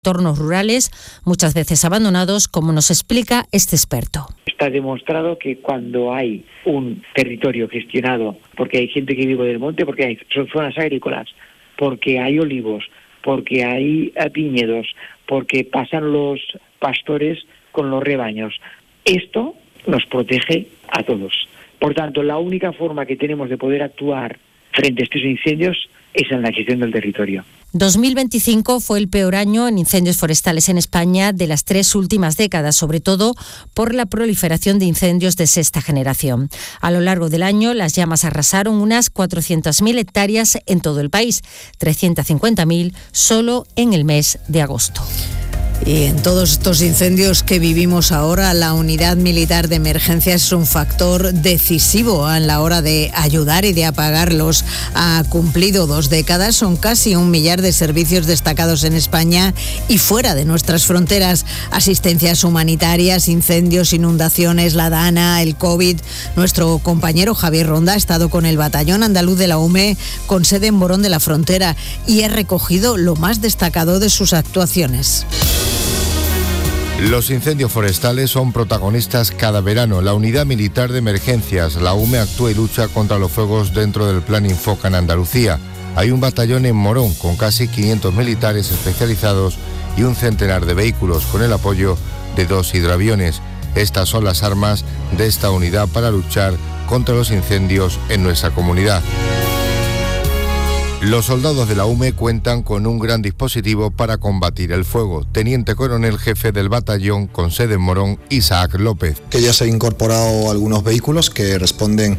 entornos rurales, muchas veces abandonados, como nos explica este experto. Está demostrado que cuando hay un territorio gestionado, porque hay gente que vive del monte, porque son zonas agrícolas, porque hay olivos, porque hay viñedos, porque pasan los pastores con los rebaños, esto nos protege a todos. Por tanto, la única forma que tenemos de poder actuar frente a estos incendios es en la gestión del territorio. 2025 fue el peor año en incendios forestales en España de las 3 últimas décadas, sobre todo por la proliferación de incendios de sexta generación. A lo largo del año, las llamas arrasaron unas 400.000 hectáreas en todo el país, 350.000 solo en el mes de agosto. Y en todos estos incendios que vivimos ahora, la Unidad Militar de Emergencias es un factor decisivo a la hora de ayudar y de apagarlos. Ha cumplido 2 décadas, son casi 1 millar de servicios destacados en España y fuera de nuestras fronteras. Asistencias humanitarias, incendios, inundaciones, la DANA, el COVID. Nuestro compañero Javier Ronda ha estado con el Batallón Andaluz de la UME con sede en Morón de la Frontera y ha recogido lo más destacado de sus actuaciones. Los incendios forestales son protagonistas cada verano. La Unidad Militar de Emergencias, la UME, actúa y lucha contra los fuegos dentro del Plan Infoca en Andalucía. Hay un batallón en Morón con casi 500 militares especializados y un centenar de vehículos con el apoyo de 2 hidroaviones. Estas son las armas de esta unidad para luchar contra los incendios en nuestra comunidad. Los soldados de la UME cuentan con un gran dispositivo para combatir el fuego. Teniente coronel jefe del batallón con sede en Morón, Isaac López. Que ya se han incorporado algunos vehículos que responden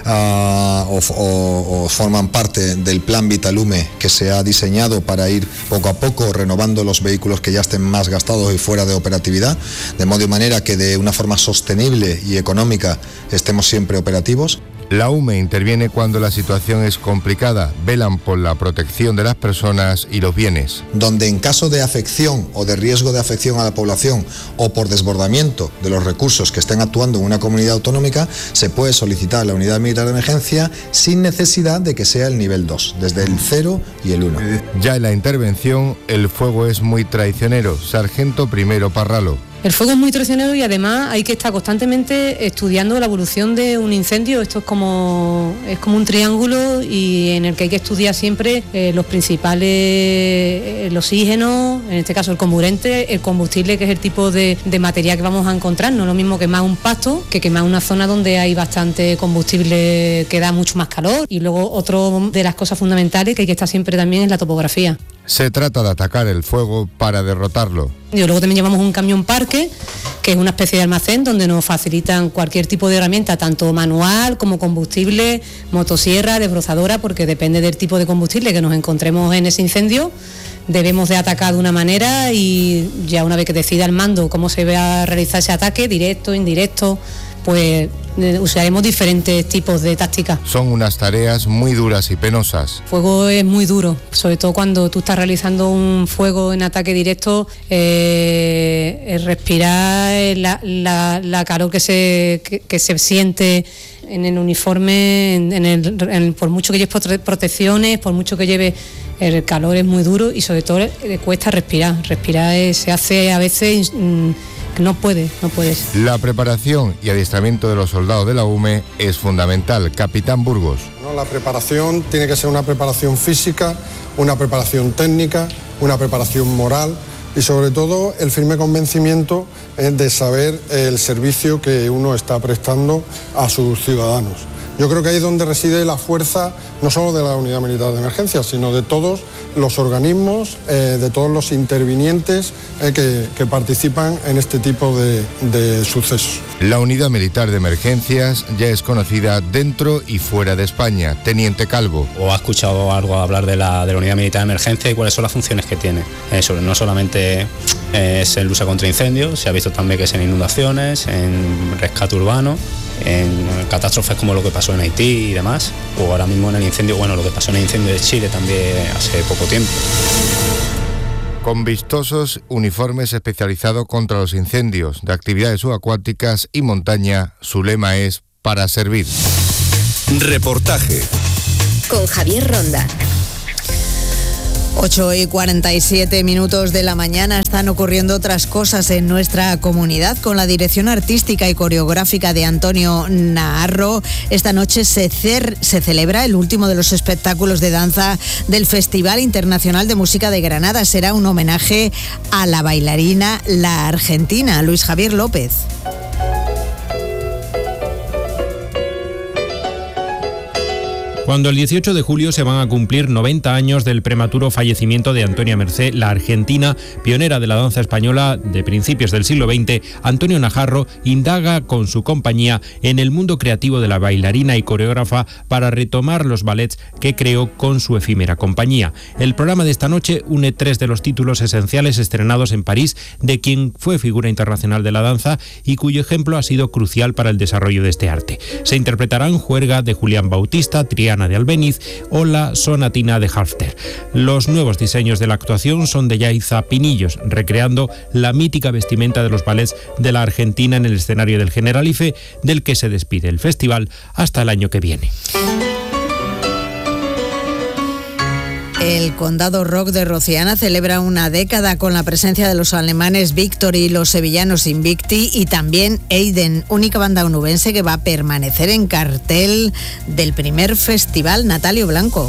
o forman parte del plan Vitalume que se ha diseñado para ir poco a poco renovando los vehículos que ya estén más gastados y fuera de operatividad, de modo y manera que de una forma sostenible y económica estemos siempre operativos. La UME interviene cuando la situación es complicada, velan por la protección de las personas y los bienes. Donde en caso de afección o de riesgo de afección a la población o por desbordamiento de los recursos que estén actuando en una comunidad autonómica, se puede solicitar a la Unidad Militar de Emergencia sin necesidad de que sea el nivel 2, desde el 0 y el 1. Ya en la intervención, el fuego es muy traicionero. Sargento Primero Parralo. El fuego es muy traicionero y además hay que estar constantemente estudiando la evolución de un incendio. Esto es como un triángulo y en el que hay que estudiar siempre los principales, el oxígeno, en este caso el comburente, el combustible, que es el tipo de material que vamos a encontrar. No es lo mismo quemar un pasto que quemar una zona donde hay bastante combustible que da mucho más calor. Y luego otra de las cosas fundamentales que hay que estar siempre también es la topografía. Se trata de atacar el fuego para derrotarlo. Y luego también llevamos un camión parque, que es una especie de almacén donde nos facilitan cualquier tipo de herramienta, tanto manual como combustible, motosierra, desbrozadora, porque depende del tipo de combustible que nos encontremos en ese incendio. Debemos de atacar de una manera y ya una vez que decida el mando cómo se va a realizar ese ataque, directo, indirecto, pues usaremos diferentes tipos de tácticas. Son unas tareas muy duras y penosas. El fuego es muy duro, sobre todo cuando tú estás realizando un fuego en ataque directo, respirar la calor que se siente en el uniforme, por mucho que lleves protecciones, por mucho que lleves, el calor es muy duro y sobre todo le cuesta respirar. Respirar se hace a veces... No puedes. La preparación y adiestramiento de los soldados de la UME es fundamental. Capitán Burgos. La preparación tiene que ser una preparación física, una preparación técnica, una preparación moral y sobre todo el firme convencimiento de saber el servicio que uno está prestando a sus ciudadanos. Yo creo que ahí es donde reside la fuerza, no solo de la Unidad Militar de Emergencias, sino de todos los organismos, de todos los intervinientes que participan en este tipo de sucesos. La Unidad Militar de Emergencias ya es conocida dentro y fuera de España. Teniente Calvo. ¿O ha escuchado algo hablar de la Unidad Militar de Emergencia y cuáles son las funciones que tiene? No solamente es en lucha contra incendios, se ha visto también que es en inundaciones, en rescate urbano, en catástrofes como lo que pasó en Haití y demás, o ahora mismo en el incendio, lo que pasó en el incendio de Chile también hace poco tiempo. Con vistosos uniformes especializados contra los incendios de actividades subacuáticas y montaña, su lema es para servir. Reportaje con Javier Ronda. 8:47 de la mañana. Están ocurriendo otras cosas en nuestra comunidad. Con la dirección artística y coreográfica de Antonio Naharro, esta noche se celebra el último de los espectáculos de danza del Festival Internacional de Música de Granada. Será un homenaje a la bailarina La Argentina. Luis Javier López. Cuando el 18 de julio se van a cumplir 90 años del prematuro fallecimiento de Antonia Mercé, la argentina, pionera de la danza española de principios del siglo XX, Antonio Naharro indaga con su compañía en el mundo creativo de la bailarina y coreógrafa para retomar los ballets que creó con su efímera compañía. El programa de esta noche une 3 de los títulos esenciales estrenados en París de quien fue figura internacional de la danza y cuyo ejemplo ha sido crucial para el desarrollo de este arte. Se interpretarán Juerga de Julián Bautista, Triana de Albéniz o la Sonatina de Halfter. Los nuevos diseños de la actuación son de Yaiza Pinillos, recreando la mítica vestimenta de los ballets de la Argentina en el escenario del Generalife, del que se despide el festival hasta el año que viene. El Condado Rock de Rociana celebra una década con la presencia de los alemanes Victory y los sevillanos Invicti y también Eiden, única banda onubense que va a permanecer en cartel del primer festival. Natalio Blanco.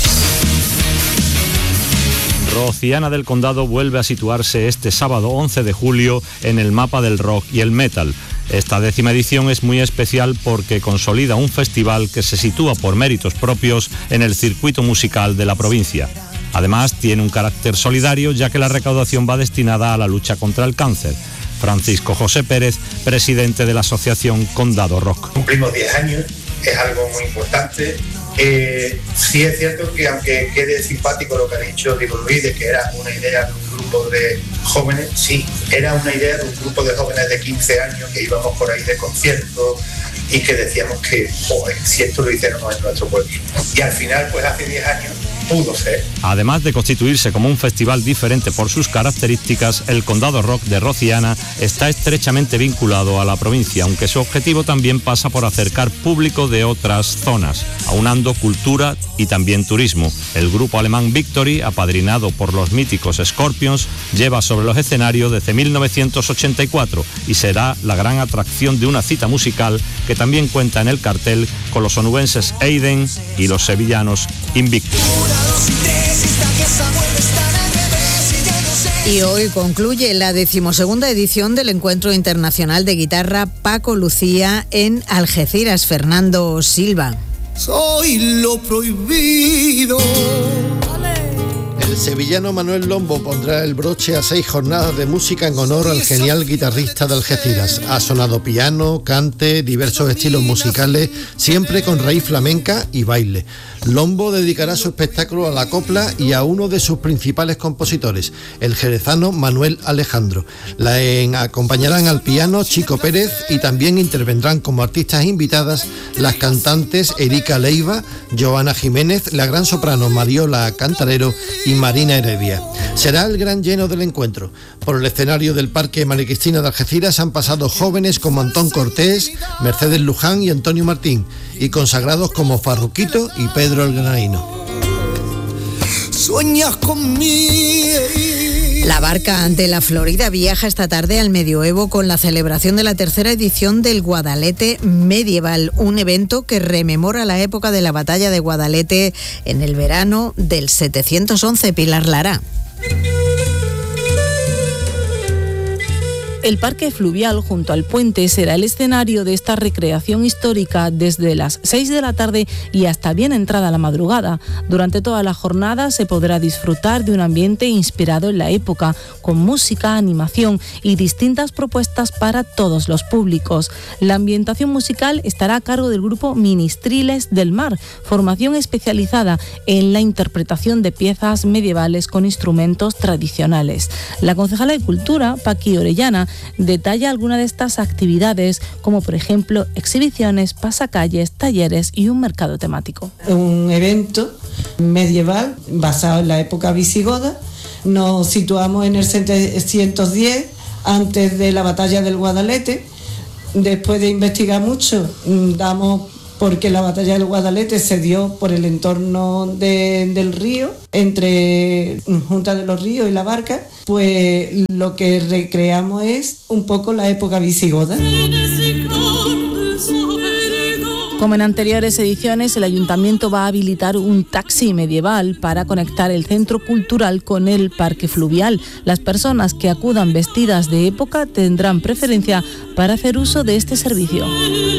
Rociana del Condado vuelve a situarse este sábado 11 de julio en el mapa del rock y el metal. Esta 10ª edición es muy especial porque consolida un festival que se sitúa por méritos propios en el circuito musical de la provincia. Además, tiene un carácter solidario ya que la recaudación va destinada a la lucha contra el cáncer. Francisco José Pérez, presidente de la asociación Condado Rock. Cumplimos 10 años, es algo muy importante. Sí es cierto que aunque quede simpático lo que ha dicho Diego Luis, de que era una idea de un grupo de jóvenes, sí, era una idea de un grupo de jóvenes de 15 años que íbamos por ahí de conciertos y que decíamos que, si esto lo hicieron en nuestro pueblo. Y al final, pues hace 10 años, pudo ser. Además de constituirse como un festival diferente por sus características, el Condado Rock de Rociana está estrechamente vinculado a la provincia, aunque su objetivo también pasa por acercar público de otras zonas, aunando cultura y también turismo. El grupo alemán Victory, apadrinado por los míticos Scorpions, lleva sobre los escenarios desde 1984 y será la gran atracción de una cita musical que también cuenta en el cartel con los onubenses Eiden y los sevillanos Invictus. Y hoy concluye la 12ª edición del Encuentro Internacional de Guitarra Paco Lucía en Algeciras. Fernando Silva. Soy lo prohibido. El sevillano Manuel Lombo pondrá el broche a 6 jornadas de música en honor al genial guitarrista de Algeciras. Ha sonado piano, cante, diversos estilos musicales, siempre con raíz flamenca y baile. Lombo dedicará su espectáculo a la copla y a uno de sus principales compositores, el jerezano Manuel Alejandro. La acompañarán al piano Chico Pérez y también intervendrán como artistas invitadas las cantantes Erika Leiva, Joana Jiménez, la gran soprano Mariola Cantarero y Marina Heredia. Será el gran lleno del encuentro. Por el escenario del Parque María Cristina de Algeciras han pasado jóvenes como Antón Cortés, Mercedes Luján y Antonio Martín, y consagrados como Farruquito y Pedro el Granaíno. Sueñas conmigo. La barca de la Florida viaja esta tarde al Medioevo con la celebración de la 3ª edición del Guadalete Medieval, un evento que rememora la época de la batalla de Guadalete en el verano del 711. Pilar Lara. El parque fluvial junto al puente será el escenario de esta recreación histórica desde las 6 de la tarde y hasta bien entrada la madrugada. Durante toda la jornada se podrá disfrutar de un ambiente inspirado en la época, con música, animación y distintas propuestas para todos los públicos. La ambientación musical estará a cargo del grupo Ministriles del Mar, formación especializada en la interpretación de piezas medievales con instrumentos tradicionales. La concejala de Cultura, Paqui Orellana, detalla algunas de estas actividades, como por ejemplo exhibiciones, pasacalles, talleres y un mercado temático. Un evento medieval basado en la época visigoda. Nos situamos en el 710, antes de la batalla del Guadalete. Después de investigar mucho, damos porque la batalla del Guadalete se dio por el entorno del río, entre Junta de los Ríos y La Barca, pues lo que recreamos es un poco la época visigoda. Como en anteriores ediciones, el Ayuntamiento va a habilitar un taxi medieval para conectar el centro cultural con el parque fluvial. Las personas que acudan vestidas de época tendrán preferencia para hacer uso de este servicio.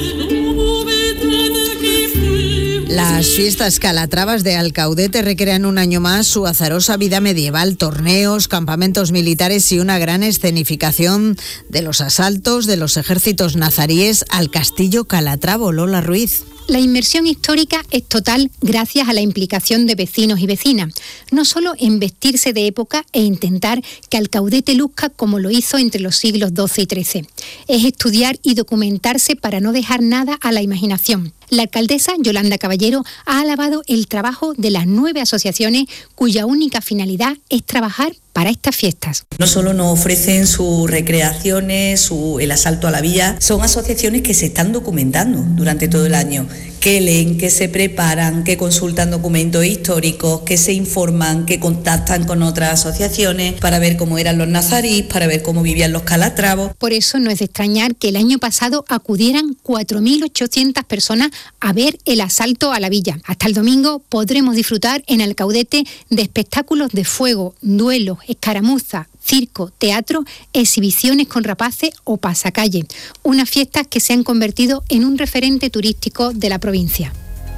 Las fiestas calatravas de Alcaudete recrean un año más su azarosa vida medieval, torneos, campamentos militares y una gran escenificación de los asaltos de los ejércitos nazaríes al castillo calatravo. Lola Ruiz. La inmersión histórica es total gracias a la implicación de vecinos y vecinas, no solo en vestirse de época e intentar que Alcaudete luzca como lo hizo entre los siglos XII y XIII. Es estudiar y documentarse para no dejar nada a la imaginación. La alcaldesa Yolanda Caballero ha alabado el trabajo de las 9 asociaciones cuya única finalidad es trabajar para estas fiestas. No solo nos ofrecen sus recreaciones, el asalto a la villa, son asociaciones que se están documentando durante todo el año, que leen, que se preparan, que consultan documentos históricos, que se informan, que contactan con otras asociaciones para ver cómo eran los nazarís, para ver cómo vivían los calatravos. Por eso no es de extrañar que el año pasado acudieran 4.800 personas a ver el asalto a la villa. Hasta el domingo podremos disfrutar en Alcaudete de espectáculos de fuego, duelos, escaramuzas, circo, teatro, exhibiciones con rapaces o pasacalle. Unas fiestas que se han convertido en un referente turístico de la provincia.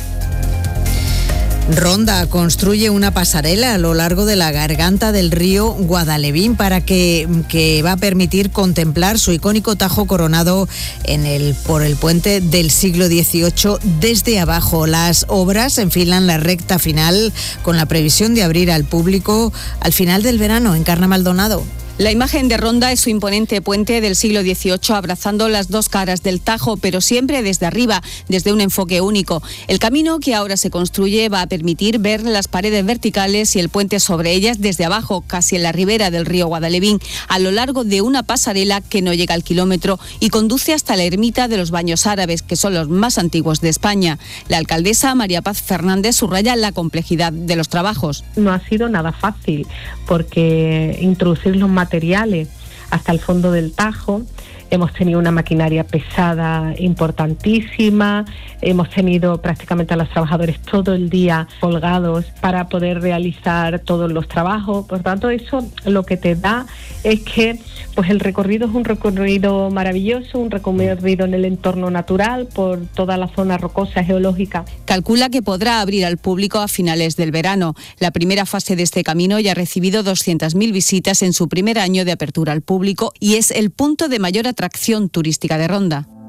Ronda construye una pasarela a lo largo de la garganta del río Guadalevín para que va a permitir contemplar su icónico Tajo coronado por el puente del siglo XVIII desde abajo. Las obras enfilan la recta final con la previsión de abrir al público al final del verano. Encarna Maldonado. La imagen de Ronda es su imponente puente del siglo XVIII abrazando las dos caras del Tajo, pero siempre desde arriba, desde un enfoque único. El camino que ahora se construye va a permitir ver las paredes verticales y el puente sobre ellas desde abajo, casi en la ribera del río Guadalevín, a lo largo de una pasarela que no llega al kilómetro y conduce hasta la ermita de los Baños Árabes, que son los más antiguos de España. La alcaldesa María Paz Fernández subraya la complejidad de los trabajos. No ha sido nada fácil, porque introducir los materiales hasta el fondo del Tajo, hemos tenido una maquinaria pesada importantísima, hemos tenido prácticamente a los trabajadores todo el día colgados para poder realizar todos los trabajos. Por tanto, eso lo que te da es que pues el recorrido es un recorrido maravilloso, un recorrido en el entorno natural por toda la zona rocosa geológica. Calcula que podrá abrir al público a finales del verano. La primera fase de este camino ya ha recibido 200.000 visitas en su primer año de apertura al público y es el punto de mayor atracción turística de Ronda.